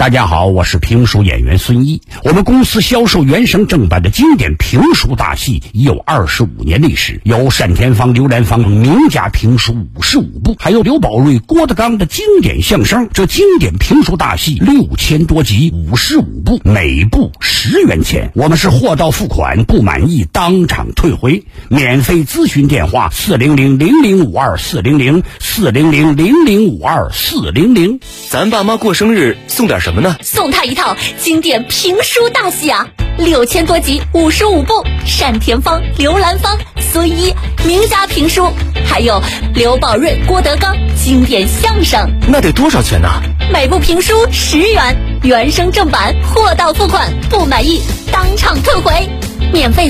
大家好，我是评书演员孙一。我们公司销售原声正版的经典评书大戏已有25年历史，有单田芳、刘兰芳名家评书55部，还有刘宝瑞、郭德纲的经典相声。这经典评书大戏6000多集，55部，每部10元钱。我们是货到付款，不满意当场退回。免费咨询电话400-0052-400，400-0052-400。 咱爸妈过生日送点什么呢？ 送他一套经典评书大戏啊，6000多集，55部，单田芳、刘兰芳、孙一名家评书，还有刘宝瑞、郭德纲经典相声。 那得多少钱呢？ 每部评书10元，原声正版，货到付款，不满意当场退回，免费